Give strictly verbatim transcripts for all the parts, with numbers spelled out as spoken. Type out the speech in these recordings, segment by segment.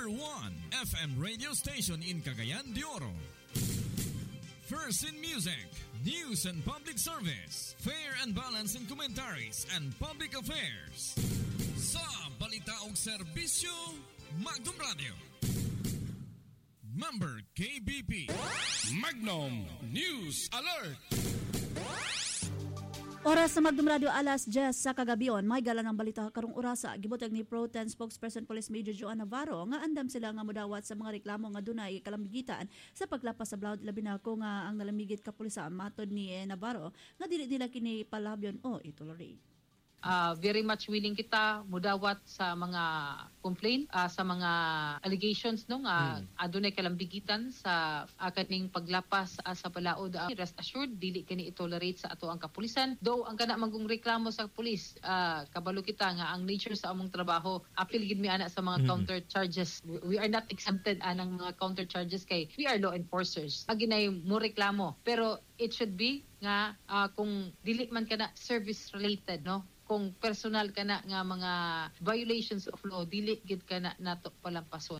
number one F M radio station in Cagayan de Oro. First in music, news and public service, fair and balanced in commentaries and public affairs. Sa balita o serbisyo, Magnum Radio. Member K B P. Magnum News Alert. Oras sa Magnum Radio alas diyes sa kagabion, may gala ng balita karong orasa. Gibutag ni Pro Ten Spokesperson Police Major Joan Navarro nga andam sila nga modawat sa mga reklamo nga dunay kalambigitan sa paglapas sa Blaud labi na ko nga ang nalamigit ka pulisa. Matod ni Navarro nga dili nila kini palabyon o itolerate. Uh, very much willing kita mudawat sa mga complaint, uh, sa mga allegations no nga hmm. adunay kalambigitan sa uh, kaning paglapas uh, sa balaod. Uh, rest assured dili kini itolerate sa ato ang kapulisan. Though ang kana manggung reklamo sa pulis, uh, kabalo kita nga ang nature sa among trabaho apil gid mi ana sa mga hmm. counter charges. We are not exempted anang mga counter charges kay we are law enforcers. Aginay mo reklamo pero it should be nga uh, kung dili man kana service related no, kung personal ka na nga mga violations of law, dili gid ka na nato palampason.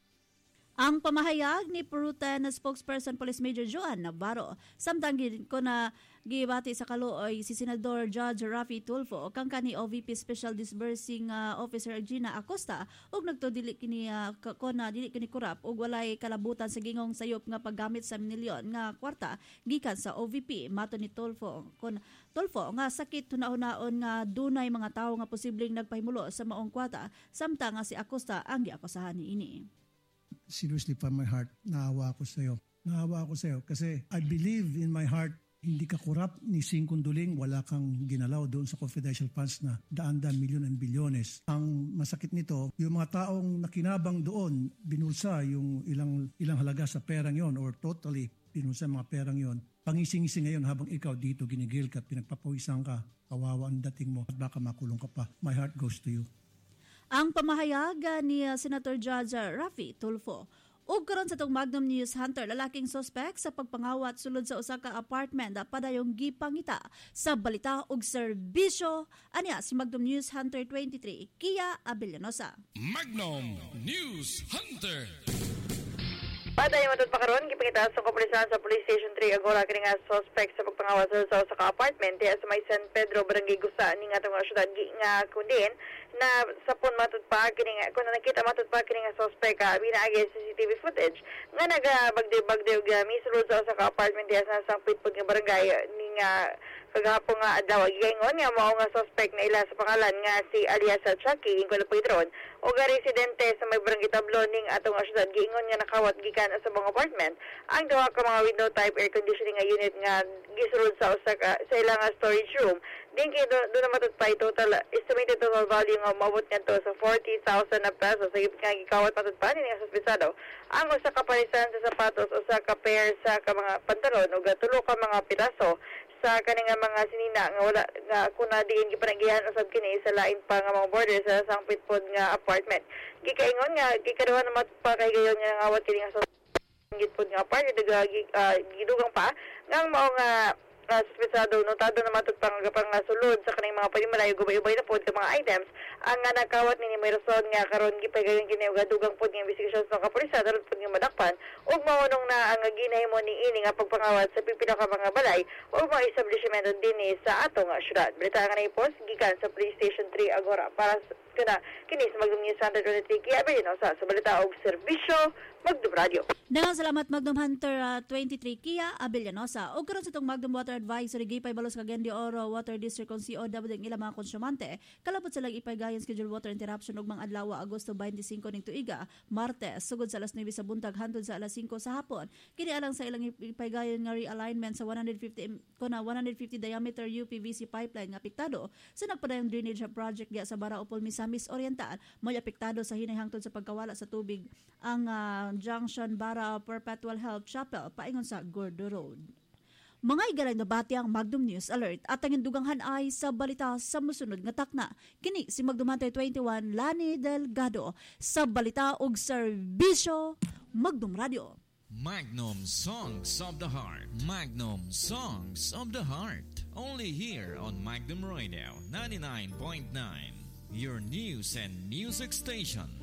Ang pamahayag ni Pro Ten Spokesperson Police Major Joan Navarro, samtang gid ko na gibati sa kaluoy si Senador Judge Rafi Tulfo kang kani O V P Special Disbursing uh, Officer Gina Acosta ug nagtudili kini uh, ko na dili kini kurap ug walay kalabutan sa gingong sayop nga paggamit sa milyon nga kwarta gikan sa O V P. Mato ni Tulfo kon Tulfo nga sakit hunahon nga dunay mga tawo nga posibleng nagpahimulo sa maong kwarta samtang nga si Acosta ang giakusahan niini. Seriously, from my heart, naawa ako sa iyo. Naawa ako sa iyo kasi I believe in my heart, hindi ka kurap ni Singkong Duling, wala kang ginalaw doon sa confidential funds na daan-daan, milyon and bilyones. Ang masakit nito, yung mga taong nakinabang doon, binulsa yung ilang ilang halaga sa perang yon or totally binulsa mga perang yon. Pangising-ising ngayon habang ikaw dito ginigil ka at pinagpapawisan ka, kawawa ang dating mo at baka makulong ka pa. My heart goes to you. Ang pamahayag ni Senator Judge Rafi Tulfo. Ug karon sa tong Magnum News Hunter, lalaking suspect sa pagpangawat sulod sa usa ka apartment padayong gipangita sa balita ug serbisyo. Anya si Magnum News Hunter twenty-three, Kia Abellanosa. Magnum News Hunter. Paday matod pa karon gipangita sa kapulisan sa Police Station three agora kini nga suspect sa pagpangawat sa usa ka apartment diha sa may San Pedro, Barangay Gusa ning atong syudad nga kundin na sapon matod pa kini nga kun nakita matod pa kini nga suspect ka binaagi sa C C T V footage nga nagabagde-bagde og misulod sa usa ka apartment diha sa Sangpitpud nga barangay ning uh, kagahapon nga adlaw giingon nga mao nga suspect na ila sa pangalan nga si alias Chucky ingkol Pedron o nga residente sa may barangay Tablo ning atong syudad giingon nga nakawat gikan sa mga apartment ang duha ka mga window type air conditioning nga unit nga gisulod sa usa ka sa ilang storage room. Din kay do, do na matod pa total estimated total value nga maabot ngadto sa forty thousand na pesos sa nga gikawat matod pa ni nga suspetsado. Ang usa ka palisan sa sapatos usa ka pair sa ka mga pantalon ug tulo ka mga piraso sa kaning mga sinina nga wala nga kuna diin gipanagihan usab kini sa lain pa nga mga border sa Sangpitpud nga apartment. Gikaingon nga gikaduha na matod pa kay gayon nga ngawat kini nga gitpud nga apartment uh, gidugang pa nga mao nga Uh, suspetsado notado na matod pang pang sulod sa kaning mga panimalayo gubay-ubay na pod ka mga items ang nga nakawat ni may rason nga karon gipagayon kini og dugang pod nga investigasyon sa kapulisan dalot pod nga madakpan ug maunong na ang ginahimo ni ini nga pagpangawat sa pipila ka mga balay ug mga establishmento dinhi sa atong syudad. Balita nga na post gikan sa Police Station three agora para kana kini sa Magnum News Hunter twenty-three Kia Abellanosa sa balita og serbisyo Magnum Radio. Daghang salamat Magnum Hunter uh, twenty-three Kia Abellanosa. Og karon sa tong Magnum Water Advisory gipay balos Cagayan de Oro Water District kung C O W ang ilang mga konsumante kalapot silang ipaygayon scheduled water interruption ug mga adlaw Agosto twenty-five ning tuiga Martes sugod sa alas nine sa buntag hangtod sa alas five sa hapon. Kini alang sa ilang ipaygayon nga realignment sa one hundred fifty kuna one hundred fifty diameter U P V C pipeline nga apektado sa nagpadayong drainage project diya sa Baraopol Misamis Oriental. May apektado sa hinay hangtod sa pagkawala sa tubig ang uh, Junction Bara Perpetual Health Chapel paingon sa Gordo Road. Mga igalay na bati ang Magnum News Alert at ang induganghan ay sa balita sa musunod nga takna. Kini si Magnum Hunter twenty-one Lani Delgado sa balita og serbisyo Magnum Radio. Magnum Songs of the Heart. Magnum Songs of the Heart. Only here on Magnum Radio ninety-nine point nine. Your news and music station.